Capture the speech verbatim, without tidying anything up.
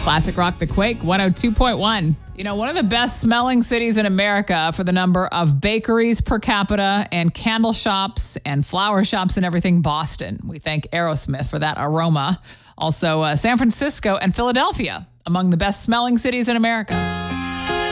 Classic Rock The Quake, one oh two point one. You know, one of the best smelling cities in America for the number of bakeries per capita and candle shops and flower shops and everything, Boston. We thank Aerosmith for that aroma. Also, uh, San Francisco and Philadelphia, among the best smelling cities in America.